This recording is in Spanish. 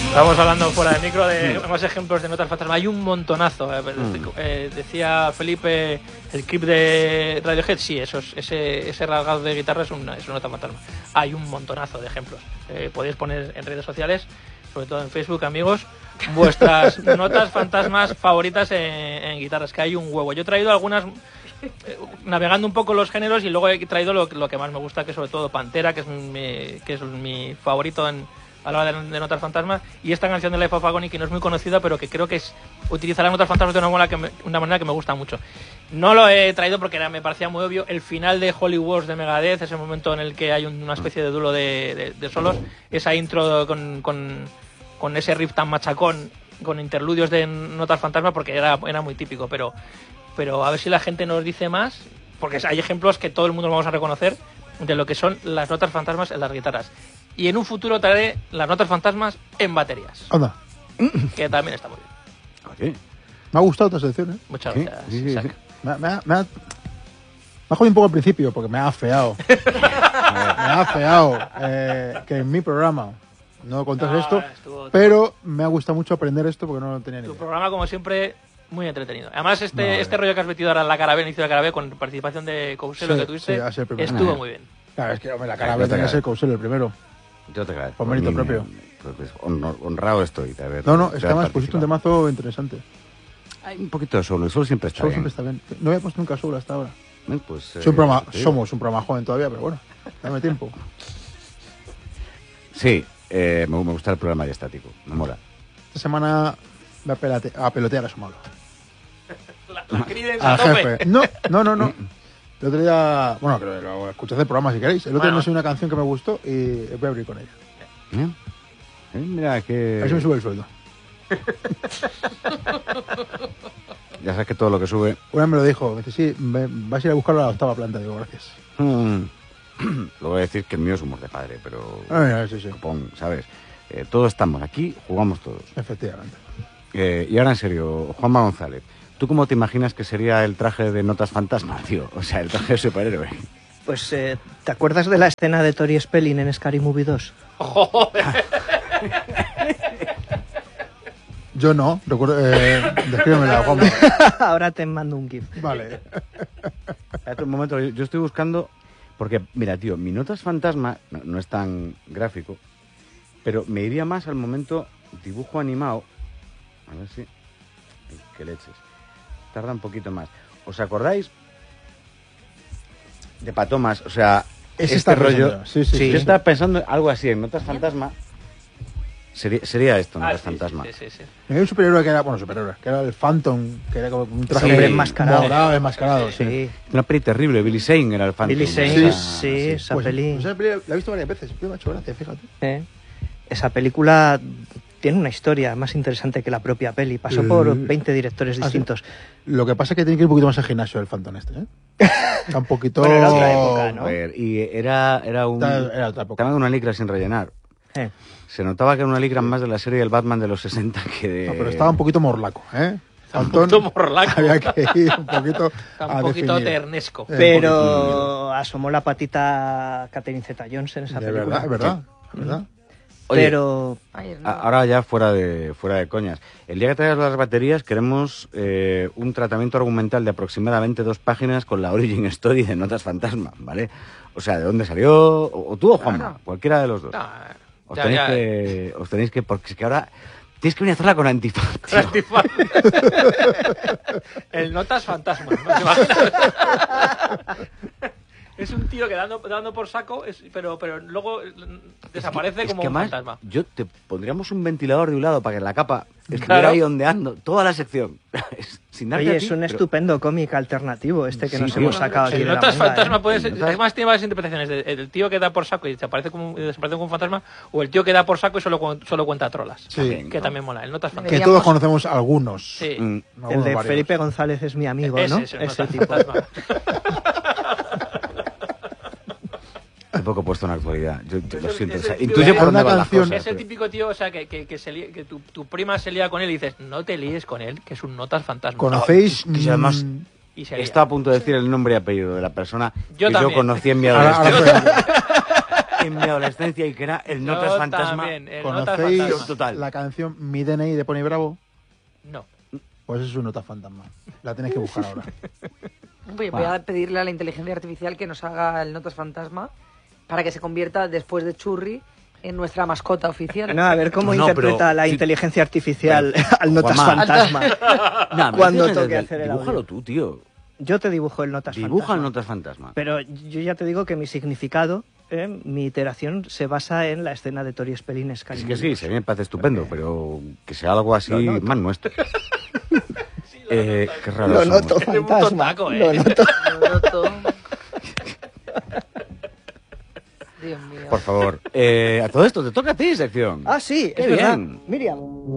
Estamos hablando fuera de micro de más ejemplos de notas fantasma. Hay un montonazo. Decía Felipe, el clip de Radiohead, sí, ese rasgado de guitarra es una nota fantasma. Hay un montonazo de ejemplos. Podéis poner en redes sociales, sobre todo en Facebook, amigos, vuestras notas fantasmas favoritas en guitarras, que hay un huevo. Yo he traído algunas, navegando un poco los géneros, y luego he traído lo que más me gusta, que es sobre todo Pantera, que es mi favorito a la hora de notas fantasmas, y esta canción de Life of Agony, que no es muy conocida, pero que creo que utiliza las notas fantasmas de una manera que me gusta mucho. No lo he traído porque me parecía muy obvio. El final de Holy Wars de Megadeth, ese momento en el que hay una especie de duelo de solos, esa intro con ese riff tan machacón, con interludios de notas fantasmas, porque era muy típico, pero a ver si la gente nos dice más, porque hay ejemplos que todo el mundo vamos a reconocer de lo que son las notas fantasmas en las guitarras. Y en un futuro traeré las notas fantasmas en baterías. Anda. Que también está muy bien. Oye. Me ha gustado esta sección, ¿eh? Muchas Sí, gracias, sí, sí, Isaac. sí. Me ha jodido un poco al principio porque me ha afeado. Me ha afeado que en mi programa no contas esto, pero me ha gustado mucho aprender esto porque no lo tenía ni Tu idea. programa, como siempre, muy entretenido. Además, este rollo que has metido ahora en la cara B, inicio de la cara B, con participación de Couselo Sí, que tuviste, sí, ha sido el primero. estuvo muy bien. Claro, es que hombre, la cara B tenía que ser Couselo el primero. Yo te agradezco. Por mérito propio. Pues, honrado estoy de haber. No, de es que haber además pusiste un participado. temazo interesante. Hay un poquito de solo, el solo siempre está Soul bien. siempre está bien. No había puesto nunca Soul hasta ahora. Pues, Somos un programa joven todavía, pero bueno, dame tiempo. Sí, me gusta el programa de estático, me mola. Esta semana voy a pelotear a su malo. La Creedence Al a tope. jefe. No. El otro día, bueno, que lo escuché el programa si queréis. El otro día me subió una canción que me gustó y voy a abrir con ella. Mira A que... ver si me sube el sueldo. Ya sabes que todo lo que sube... Una vez me lo dijo, me dice, sí, vas a ir a buscarlo a la 8ª planta. Digo, gracias. Lo voy a decir que el mío es humor de padre, pero... Sí. Copón, ¿sabes? Todos estamos aquí, jugamos todos. Efectivamente. Y ahora en serio, Juanma González, ¿tú cómo te imaginas que sería el traje de notas fantasma, tío? O sea, el traje de superhéroe. Pues, ¿te acuerdas de la escena de Tori Spelling en Scary Movie 2? Joder. Yo no, recuerdo, descríbemela, Juanma. Ahora te mando un GIF. Vale. Espérate un momento, yo estoy buscando... Porque, mira, tío, mi notas fantasma no es tan gráfico, pero me iría más al momento dibujo animado. A ver si... ¡Qué leches! Tarda un poquito más. ¿Os acordáis de Patomas? O sea, Ese este está rollo... Sí. Yo estaba pensando en algo así, en notas fantasma. Sería esto, notas fantasma. Sí. Había un superhéroe que era, que era el Phantom, que era como un traje Hombre enmascarado. morado, enmascarado, sí. Sí. Una peli terrible, Billy Zane era el Phantom. Billy Zane, Sí. esa Pues peli. esa peli la he visto varias veces, siempre me ha hecho gracia, fíjate. Esa película tiene una historia más interesante que la propia peli. Pasó por 20 directores distintos. Lo que pasa es que tiene que ir un poquito más al gimnasio el Phantom este, ¿eh? Está un poquito... Bueno, era otra época, ¿no? A ver, y era un... Era otra época. Estaba en una licra sin rellenar. Se notaba que era una licra más de la serie del Batman de los 60 que de... No, pero estaba un poquito morlaco, ¿eh? Un poquito morlaco. Había que ir un poquito Un poquito ternesco. Pero asomó la patita Catherine Zeta-Jones en esa película. Es verdad. Oye, Pero... ahora ya fuera de coñas. El día que traigas las baterías queremos un tratamiento argumental de aproximadamente 2 páginas con la origin story de Notas Fantasma, ¿vale? O sea, de dónde salió, o tú o Juanma, cualquiera de los dos. Os tenéis que, porque es que ahora tienes que venir a hacerla con Antifaz, tío. El Notas Fantasma, ¿no? ¿Te imaginas? Es un tío que dando por saco, pero luego desaparece como un fantasma. Pondríamos un ventilador de un lado para que la capa estuviera ahí ondeando toda la sección. Sin Oye, es un estupendo cómic alternativo este que nos hemos sacado aquí. El Notas Fantasma puede ser, además tiene varias interpretaciones. El tío que da por saco y desaparece como un fantasma, o el tío que da por saco y solo cuenta trolas. Sí. Que también mola. El Notas Fantasma. Que todos conocemos algunos. Sí. El de Felipe González es mi amigo, ¿no? Ese tipo. Fantasma. Un poco puesto en la actualidad. Yo lo siento. Intuye por dónde van las cosas. Es el típico tío, o sea, que tu prima se lía con él y dices, no te líes con él, que es un Notas Fantasma. ¿Conocéis? Y además, está a punto de decir el nombre y apellido de la persona que yo conocí en mi adolescencia. en mi adolescencia y que era el Notas Fantasma. También, el Notas ¿Conocéis Fantasma. Total. la canción Mi DNI de Pony Bravo? No. Pues es un Notas Fantasma. La tenéis que buscar ahora. Voy a pedirle a la inteligencia artificial que nos haga el Notas Fantasma para que se convierta, después de Churri, en nuestra mascota oficial. No, a ver cómo No, interpreta pero- la inteligencia artificial al Notas Juanma. Fantasma. Nah, Cuando me toque dices, hacer el dibújalo audio. tú, tío. Yo te dibujo el Notas Dibuja el Fantasma. Notas Fantasma. Pero yo ya te digo que mi significado, mi iteración, se basa en la escena de Tori Spellines. Es que sí, se me parece estupendo, pero que sea algo así Lo noto. más nuestro. Qué raro Lo somos. noto, Eres un fantasma. tontaco, Lo noto. Lo noto. Dios mío. Por favor. A todo esto, te toca a ti, sección. Ah, sí, Qué es verdad. bien. Miriam.